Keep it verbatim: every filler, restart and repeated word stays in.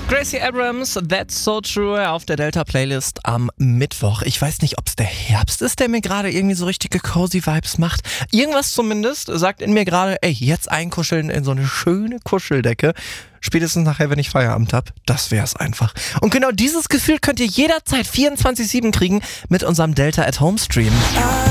Gracie Abrams, That's So True auf der Delta-Playlist am Mittwoch. Ich weiß nicht, ob es der Herbst ist, der mir gerade irgendwie so richtige cozy Vibes macht. Irgendwas zumindest sagt in mir gerade, ey, jetzt einkuscheln in so eine schöne Kuscheldecke. Spätestens nachher, wenn ich Feierabend hab, das wär's einfach. Und genau dieses Gefühl könnt ihr jederzeit vierundzwanzig sieben kriegen mit unserem Delta at Home Stream.